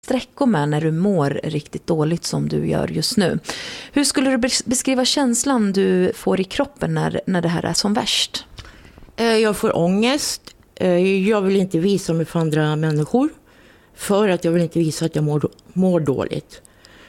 sträckor med när du mår riktigt dåligt som du gör just nu. Hur skulle du beskriva känslan du får i kroppen när det här är som värst? Jag får ångest. Jag vill inte visa mig för andra människor. För att jag vill inte visa att jag mår dåligt.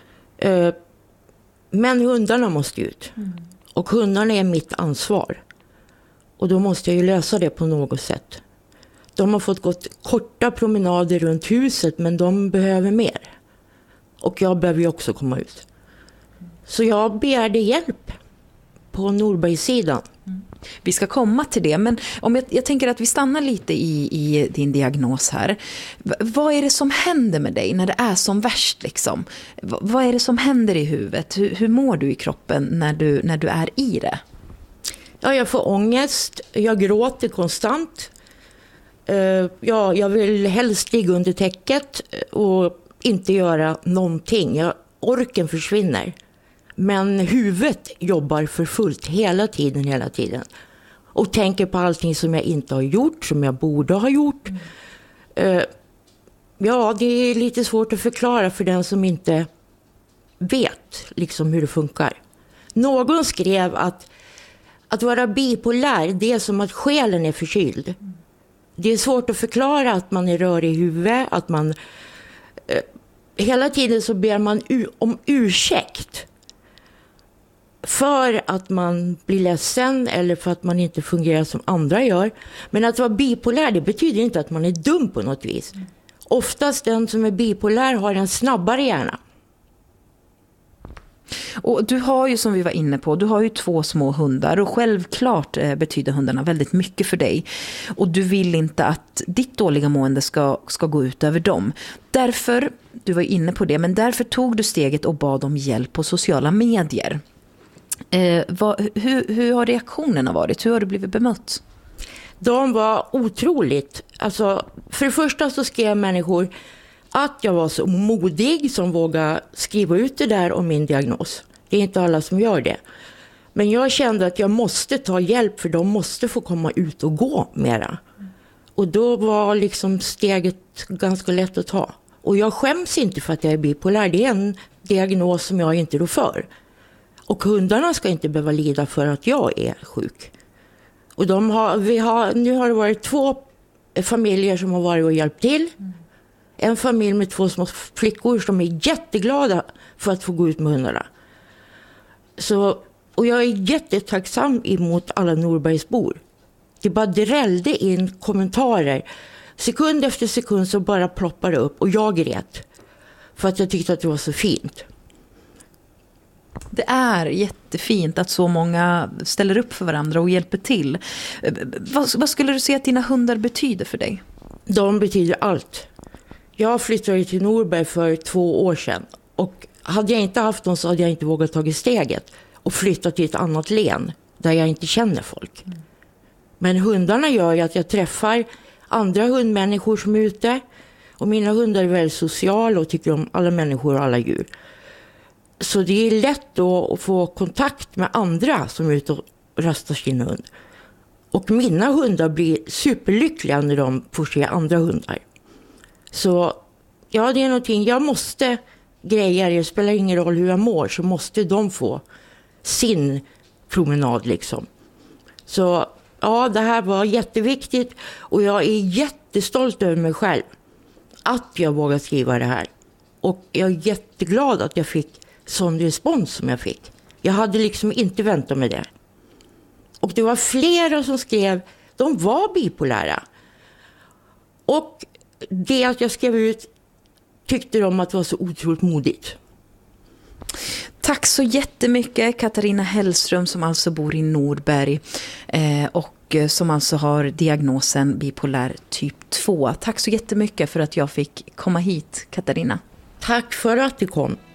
Men hundarna måste ut. Och hundarna är mitt ansvar. Och då måste jag ju lösa det på något sätt. De har fått gått korta promenader runt huset, men de behöver mer. Och jag behöver ju också komma ut. Så jag begärde hjälp på Norbergssidan. Vi ska komma till det, men om jag tänker att vi stannar lite i din diagnos här. Vad är det som händer med dig när det är som värst liksom? Vad är det som händer i huvudet? Hur mår du i kroppen när du är i det? Ja, jag får ångest. Jag gråter konstant. Jag vill helst ligga under täcket och inte göra någonting. Orken försvinner. Men huvudet jobbar för fullt hela tiden. Och tänker på allting som jag inte har gjort, som jag borde ha gjort. Ja, det är lite svårt att förklara för den som inte vet liksom hur det funkar. Någon skrev att vara bipolär, det är som att själen är förkyld. Det är svårt att förklara att man är rörig i huvudet, att man... hela tiden så ber man om ursäkt. För att man blir ledsen eller för att man inte fungerar som andra gör. Men att vara bipolär, det betyder inte att man är dum på något vis. Oftast den som är bipolär har en snabbare hjärna. Och du har ju, som vi var inne på, du har ju 2 små hundar och självklart betyder hundarna väldigt mycket för dig. Och du vill inte att ditt dåliga mående ska gå ut över dem. Därför, du var ju inne på det, men därför tog du steget och bad om hjälp på sociala medier. Hur har reaktionerna varit? Hur har du blivit bemött? De var otroligt. Alltså, för det första så skrev människor att jag var så modig som vågade skriva ut det där om min diagnos. Det är inte alla som gör det. Men jag kände att jag måste ta hjälp, för de måste få komma ut och gå mera. Och då var liksom steget ganska lätt att ta. Och jag skäms inte för att jag är bipolär. Det är en diagnos som jag inte rår för. Och hundarna ska inte behöva lida för att jag är sjuk. Och nu har det varit 2 familjer som har varit och hjälpt till. En familj med 2 små flickor som är jätteglada för att få gå ut med hundarna. Och jag är jättetacksam emot alla Norbergsbor. Det bara drällde in kommentarer. Sekund efter sekund så bara ploppade upp och jag grät. För att jag tyckte att det var så fint. Det är jättefint att så många ställer upp för varandra och hjälper till. Vad skulle du säga att dina hundar betyder för dig? De betyder allt. Jag flyttade till Norberg för 2 år sedan. Och hade jag inte haft dem så hade jag inte vågat ta steget. Och flytta till ett annat län där jag inte känner folk. Men hundarna gör ju att jag träffar andra hundmänniskor som är ute. Och mina hundar är väldigt sociala och tycker om alla människor och alla djur. Så det är lätt då att få kontakt med andra som är ute och rastar sin hund. Och mina hundar blir superlyckliga när de får se andra hundar. Så ja, det är någonting. Jag måste greja, det spelar ingen roll hur jag mår, så måste de få sin promenad liksom. Så ja, det här var jätteviktigt och jag är jättestolt över mig själv att jag vågade skriva det här. Och jag är jätteglad att jag fick sån respons som jag fick. Jag hade liksom inte väntat med det. Och det var flera som skrev, de var bipolära. Och det att jag skrev ut tyckte de att det var så otroligt modigt. Tack så jättemycket Katarina Hellström, som alltså bor i Norberg och som alltså har diagnosen bipolär typ 2. Tack så jättemycket för att jag fick komma hit, Katarina. Tack för att du kom.